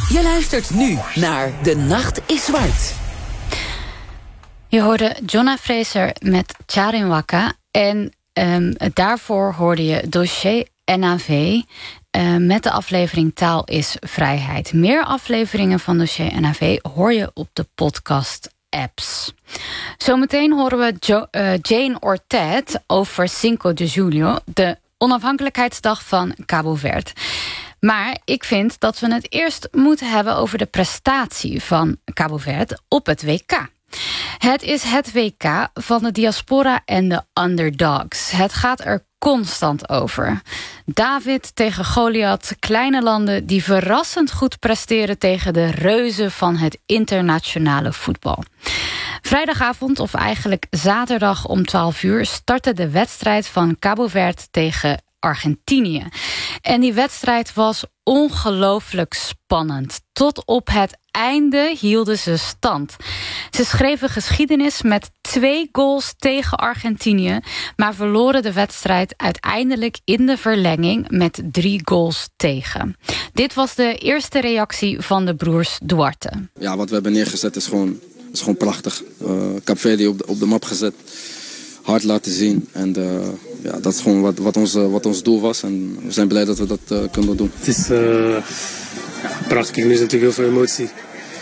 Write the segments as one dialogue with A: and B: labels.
A: Je luistert nu naar De Nacht is Zwart.
B: Je hoorde Jonna Fraser met Charin Waka. En daarvoor hoorde je Dossier NAV met de aflevering Taal is Vrijheid. Meer afleveringen van Dossier NAV hoor je op de podcast-apps. Zometeen horen we Jane Ortiz over Cinco de Julio, de onafhankelijkheidsdag van Cabo Verde. Maar ik vind dat we het eerst moeten hebben over de prestatie van Cabo Verde op het WK. Het is het WK van de diaspora en de underdogs. Het gaat er constant over. David tegen Goliath, kleine landen die verrassend goed presteren tegen de reuzen van het internationale voetbal. Vrijdagavond, of eigenlijk zaterdag om 12 uur... startte de wedstrijd van Cabo Verde tegen Argentinië. En die wedstrijd was ongelooflijk spannend. Tot op het einde hielden ze stand. Ze schreven geschiedenis met 2 goals tegen Argentinië, maar verloren de wedstrijd uiteindelijk in de verlenging met 3 goals tegen. Dit was de eerste reactie van de broers Duarte.
C: Ja, wat we hebben neergezet is gewoon prachtig. Cape Verde op de map gezet. Hard laten zien. En ja, dat is gewoon wat ons doel was. En we zijn blij dat we dat kunnen doen.
D: Het is prachtig. Nu is natuurlijk heel veel emotie.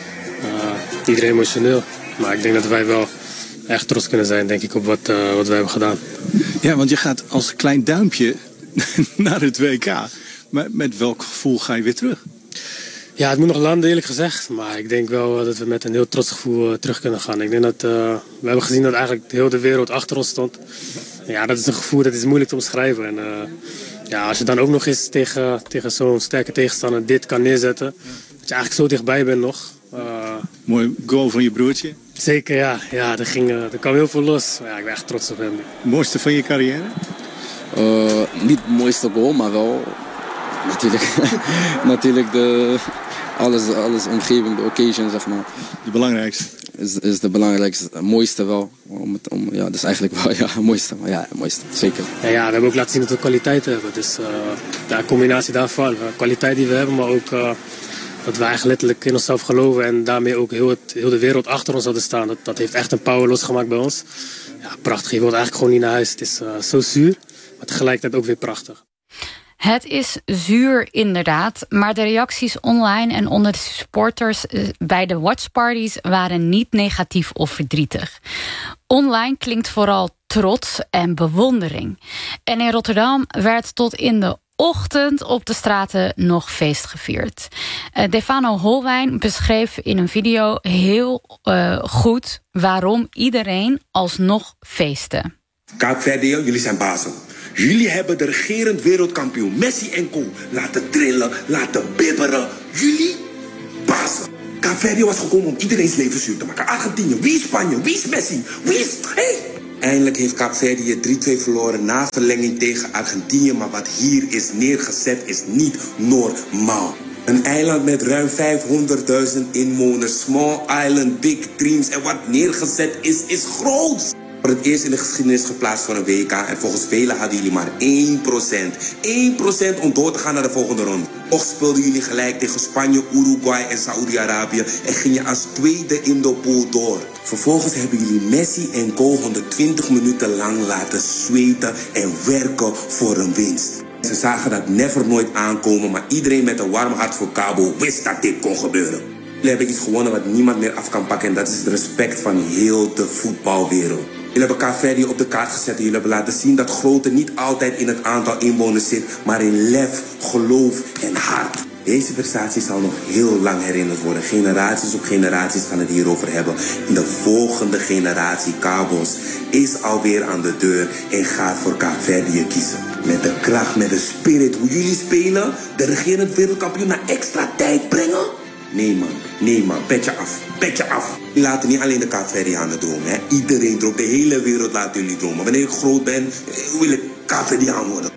D: Iedereen emotioneel. Maar ik denk dat wij wel echt trots kunnen zijn, denk ik, op wat wij hebben gedaan.
E: Ja, want je gaat als klein duimpje naar het WK. Maar met welk gevoel ga je weer terug?
D: Ja, het moet nog landen, eerlijk gezegd. Maar ik denk wel dat we met een heel trots gevoel terug kunnen gaan. Ik denk dat we hebben gezien dat eigenlijk heel de wereld achter ons stond. Ja, dat is een gevoel dat is moeilijk te omschrijven. En ja, als je dan ook nog eens tegen zo'n sterke tegenstander dit kan neerzetten, dat je eigenlijk zo dichtbij bent nog.
E: Mooi goal van je broertje.
D: Zeker, ja. Ja, er kwam heel veel los. Maar ja, ik ben echt trots op hem.
E: Mooiste van je carrière?
C: Niet het mooiste goal, maar wel natuurlijk alles omgeving, de occasion, zeg maar.
E: De belangrijkste?
C: Is de belangrijkste, het mooiste wel. Ja, dat is eigenlijk wel het mooiste. Maar ja, het mooiste, zeker.
D: Ja, we hebben ook laten zien dat we kwaliteit hebben. Dus de combinatie daarvan. Kwaliteit die we hebben, maar ook dat we eigenlijk letterlijk in onszelf geloven. En daarmee ook heel de wereld achter ons hadden staan. Dat heeft echt een power losgemaakt bij ons. Ja, prachtig. Je wilt eigenlijk gewoon niet naar huis. Het is zo zuur, maar tegelijkertijd ook weer prachtig.
B: Het is zuur inderdaad, maar de reacties online en onder de supporters bij de watchparties waren niet negatief of verdrietig. Online klinkt vooral trots en bewondering. En in Rotterdam werd tot in de ochtend op de straten nog feest gevierd. Defano Holwijn beschreef in een video heel goed waarom iedereen alsnog feestte.
F: Kaap Verde, jullie zijn bazen. Jullie hebben de regerend wereldkampioen Messi en co. laten trillen, laten bibberen. Jullie bazen. Kaap Verde was gekomen om iedereen's leven zuur te maken. Argentinië, wie is Spanje, wie is Messi, wie is... Hey! Eindelijk heeft Kaap Verde 3-2 verloren na verlenging tegen Argentinië. Maar wat hier is neergezet is niet normaal. Een eiland met ruim 500.000 inwoners. Small island, big dreams. En wat neergezet is groot. Voor het eerst in de geschiedenis geplaatst voor een WK. En volgens velen hadden jullie maar 1% 1% om door te gaan naar de volgende ronde. Toch speelden jullie gelijk tegen Spanje, Uruguay en Saoedi-Arabië. En ging je als tweede in de pool door. Vervolgens hebben jullie Messi en co 120 minuten lang laten zweten en werken voor een winst. Ze zagen dat never nooit aankomen, maar iedereen met een warm hart voor Cabo wist dat dit kon gebeuren. Jullie hebben iets gewonnen wat niemand meer af kan pakken en dat is het respect van heel de voetbalwereld. Jullie hebben Kaap Verde op de kaart gezet en jullie hebben laten zien dat grootte niet altijd in het aantal inwoners zit, maar in lef, geloof en hart. Deze prestatie zal nog heel lang herinnerd worden. Generaties op generaties gaan het hierover hebben. En de volgende generatie Cabo's is alweer aan de deur en gaat voor Kaap Verde kiezen. Met de kracht, met de spirit, hoe jullie spelen, de regerend wereldkampioen naar extra tijd brengen. Nee man, petje af. Jullie laten niet alleen de Kaap Verde aan de dromen, hè. Iedereen droomt, de hele wereld laat jullie dromen. Wanneer ik groot ben, wil ik Kaap Verde aan worden.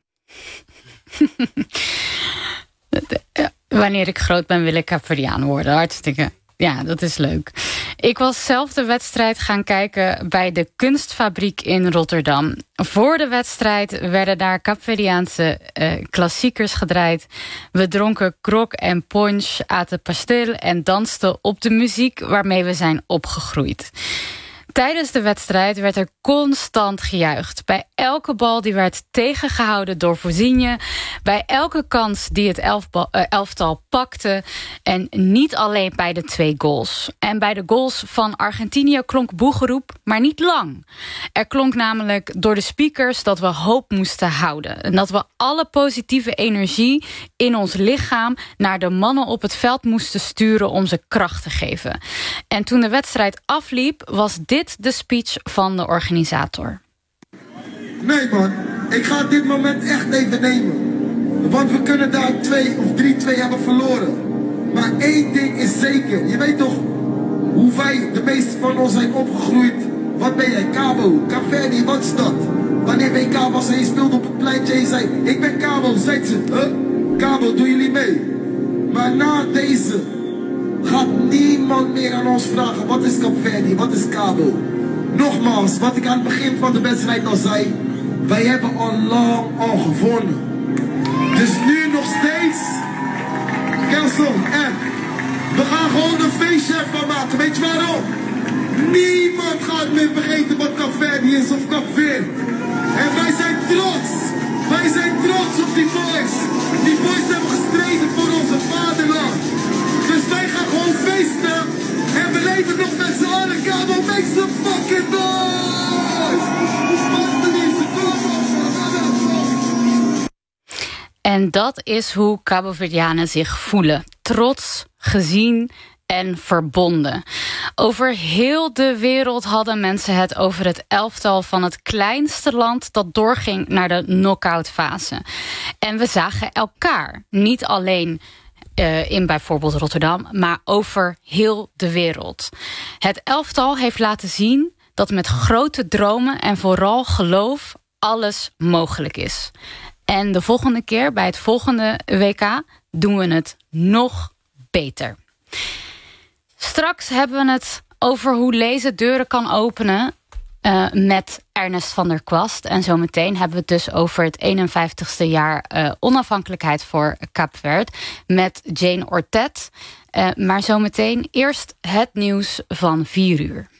B: Wanneer ik groot ben, wil ik Cape Verdeaan worden. Hartstikke. Ja, dat is leuk. Ik was zelf de wedstrijd gaan kijken bij de Kunstfabriek in Rotterdam. Voor de wedstrijd werden daar Kaapverdiaanse klassiekers gedraaid. We dronken grog en punch, aten pastel en dansten op de muziek waarmee we zijn opgegroeid. Tijdens de wedstrijd werd er constant gejuicht. Bij elke bal die werd tegengehouden door Voorzienje. Bij elke kans die het elftal pakte. En niet alleen bij de 2 goals. En bij de goals van Argentinië klonk boegeroep, maar niet lang. Er klonk namelijk door de speakers dat we hoop moesten houden. En dat we alle positieve energie in ons lichaam naar de mannen op het veld moesten sturen om ze kracht te geven. En toen de wedstrijd afliep, was dit de speech van de organisator.
G: Nee man, ik ga dit moment echt even nemen. Want we kunnen daar 2 of 3-2 hebben verloren. Maar één ding is zeker. Je weet toch hoe wij, de meeste van ons, zijn opgegroeid. Wat ben jij? Cabo, Caverdi, wat is dat? Wanneer WK was en je speelde op het pleintje en je zei, ik ben Cabo, zei ze, Cabo, doen jullie mee? Maar na deze gaat niemand meer aan ons vragen, wat is Caverdi, wat is Cabo? Nogmaals, wat ik aan het begin van de wedstrijd al zei, wij hebben al lang al gewonnen. Dus nu nog steeds, Kelson, en we gaan gewoon een feestje ervan maken. Weet je waarom? Niemand gaat meer vergeten wat Caverdi is of Capverd. En wij zijn trots. Wij zijn trots op die boys. Die boys hebben gestreden voor onze vaderland. Dus wij gaan gewoon feesten. En we leven nog met z'n allen. Cabo, make some fucking noise!
B: En dat is hoe Cabo-Verdianen zich voelen. Trots, gezien en verbonden. Over heel de wereld hadden mensen het over het elftal van het kleinste land dat doorging naar de knock-out fase. En we zagen elkaar, niet alleen in bijvoorbeeld Rotterdam, maar over heel de wereld. Het elftal heeft laten zien dat met grote dromen en vooral geloof alles mogelijk is. En de volgende keer, bij het volgende WK, doen we het nog beter. Straks hebben we het over hoe lezen deuren kan openen met Ernest van der Kwast. En zometeen hebben we het dus over het 51ste jaar onafhankelijkheid voor Kaapverd met Jane Ortet. Maar zometeen eerst het nieuws van 4 uur.